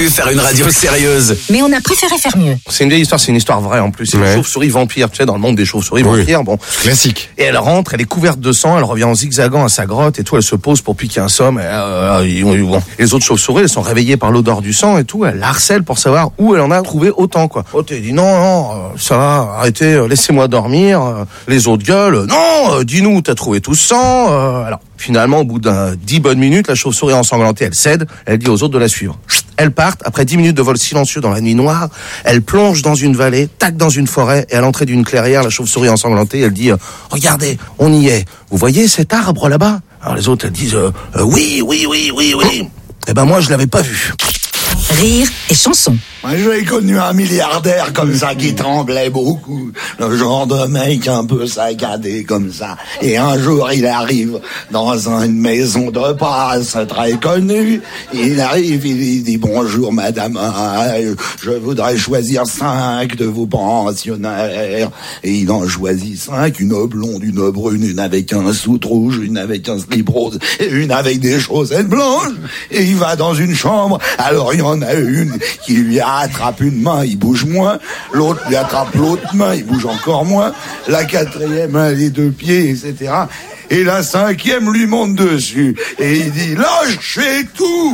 pu faire une radio sérieuse. Mais on a préféré faire mieux. C'est une vieille histoire, c'est une histoire vraie en plus. C'est une chauve-souris vampire, tu sais, dans le monde des chauves-souris vampires. Bon. Classique. Et elle rentre, elle est couverte de sang, elle revient en zigzagant à sa grotte et tout, elle se pose pour piquer un somme. Bon. Les autres chauves-souris, elles sont réveillées par l'odeur du sang et tout, elle la harcèle pour savoir où elle en a trouvé autant, quoi. Oh, t'es dit non, ça va, arrêtez, laissez-moi dormir. Les autres gueulent, non, dis-nous où t'as trouvé tout ce sang. Alors, finalement, au bout d'un 10 bonnes minutes, la chauve-souris ensanglantée, elle cède, elle dit aux autres de la suivre. Elles partent, après 10 minutes de vol silencieux dans la nuit noire, elle plonge dans une vallée, tac dans une forêt, et à l'entrée d'une clairière, la chauve-souris ensanglantée, elle dit regardez, on y est. Vous voyez cet arbre là-bas? Alors les autres, elles disent oui. Eh ben moi, je l'avais pas vu. Rire et chanson. Moi, j'ai connu un milliardaire comme ça qui tremblait beaucoup. Le genre de mec un peu saccadé comme ça. Et un jour, il arrive dans une maison de passe très connue. Il arrive, il dit bonjour madame, je voudrais choisir 5 de vos pensionnaires. Et il en choisit 5, une blonde, une brune, une avec un soute rouge, une avec un slip rose et une avec des chaussettes blanches. Et il va dans une chambre. Alors il y en a une qui lui attrape une main, il bouge moins. L'autre lui attrape l'autre main, il bouge encore moins. La 4e, les 2 pieds, etc. Et la 5e lui monte dessus. Et il dit, lâchez tout!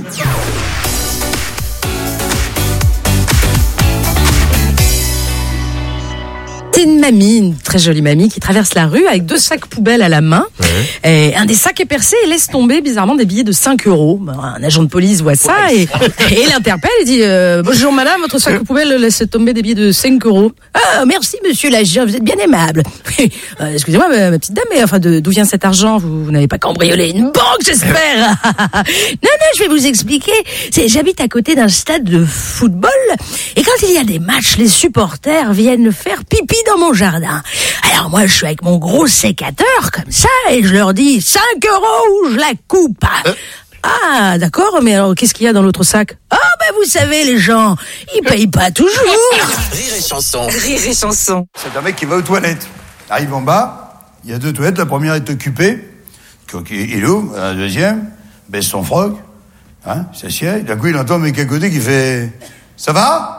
C'est une mamie, une très jolie mamie, qui traverse la rue avec 2 sacs poubelles à la main. Et un des sacs est percé et laisse tomber bizarrement des billets de 5 €. Un agent de police voit ça et l'interpelle et dit bonjour madame, votre sac poubelle laisse tomber des billets de 5 €. Ah merci monsieur l'agent, vous êtes bien aimable. Excusez-moi ma petite dame, mais enfin d'où vient cet argent? Vous n'avez pas cambriolé une banque, j'espère? Non, je vais vous expliquer. J'habite à côté d'un stade de football et quand il y a des matchs, les supporters viennent faire pipi dans mon jardin. Alors moi je suis avec mon gros sécateur comme ça et je leur dis 5 € ou je la coupe. Ah d'accord, mais alors qu'est-ce qu'il y a dans l'autre sac? Ah vous savez les gens, ils payent pas toujours. Rire et chanson. Rire et chanson. C'est un mec qui va aux toilettes. Arrive en bas, il y a 2 toilettes, la première est occupée. Il ouvre, la deuxième, baisse son froc, il s'assied. D'un coup il entend un mec à côté qui fait ça va?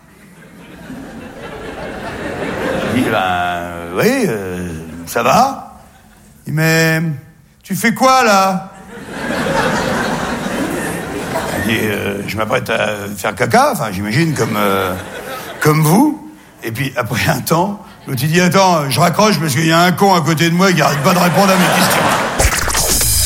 Il dit, oui, ça va. Il dit, mais tu fais quoi, là? Il dit, je m'apprête à faire caca, enfin, j'imagine, comme vous. Et puis, après un temps, l'autre, il dit, attends, je raccroche parce qu'il y a un con à côté de moi qui arrête pas de répondre à mes questions.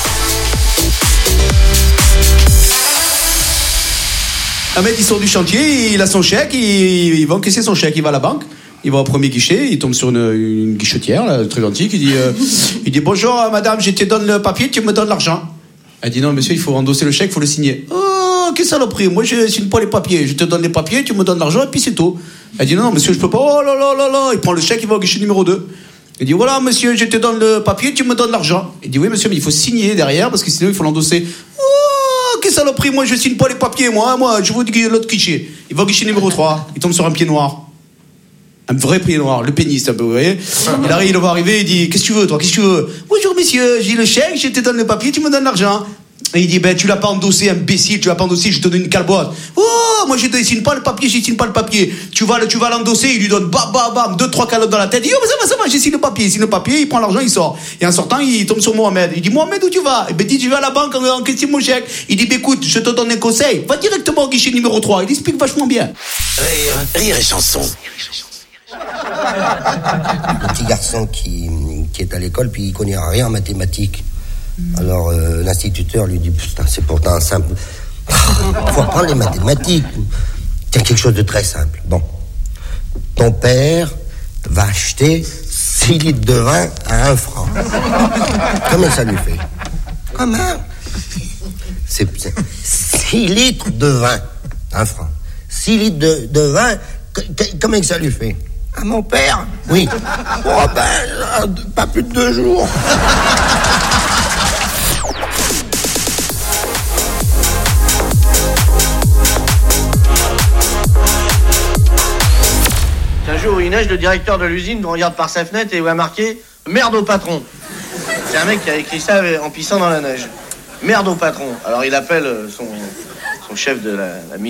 Un mec, il sort du chantier, il a son chèque, il va encaisser son chèque, il va à la banque. Il va au premier guichet, il tombe sur une guichetière, là, très gentille, qui dit, il dit bonjour madame, je te donne le papier, tu me donnes l'argent. Elle dit non monsieur, il faut endosser le chèque, il faut le signer. Oh, quelle saloperie, moi je signe pas les papiers, je te donne les papiers, tu me donnes l'argent et puis c'est tout. Elle dit non monsieur, je peux pas. Oh là là là là, il prend le chèque, il va au guichet numéro 2. Il dit voilà monsieur, je te donne le papier, tu me donnes l'argent. Il dit oui monsieur, mais il faut signer derrière parce que sinon il faut l'endosser. Oh, quelle saloperie, moi je signe pas les papiers, moi je vous dis l'autre guichet. Il va au guichet numéro 3, il tombe sur un pied noir. Un vrai pied noir, le pénis, un peu, vous voyez. Il arrive, il va arriver, il dit, qu'est-ce que tu veux, toi, qu'est-ce que tu veux? Bonjour, monsieur, j'ai le chèque, je te donne le papier, tu me donnes l'argent. Et il dit, ben, tu l'as pas endossé, imbécile, tu l'as pas endossé, je te donne une calbotte. Oh, moi, je ne signe pas le papier, je signe pas le papier. Tu vas l'endosser, il lui donne, bam, 2-3 calottes dans la tête. Il dit, oh, ça va, j'ai signé le papier, il prend l'argent, il sort. Et en sortant, il tombe sur Mohamed. Il dit, Mohamed, où tu vas? Et ben, il dit, je vais à la banque en question mon chèque. Il dit, ben, écoute, je te donne un conseil, va directement au guichet numéro 3. Il explique vachement bien. Rire et chanson. Le petit garçon qui est à l'école, puis il connaît rien en mathématiques. Alors l'instituteur lui dit putain, c'est pourtant simple. Faut apprendre les mathématiques. Tiens, quelque chose de très simple. Bon, ton père va acheter 6 litres de vin à 1 franc. Combien ça lui fait? Comment? C'est 6 litres de vin, 1 franc. 6 litres de vin, combien ça lui fait? À mon père? Oui. Oh ben, pas plus de 2 jours. Un jour où il neige, le directeur de l'usine regarde par sa fenêtre et voit marqué « Merde au patron ». C'est un mec qui a écrit ça en pissant dans la neige. « Merde au patron ». Alors il appelle son chef de la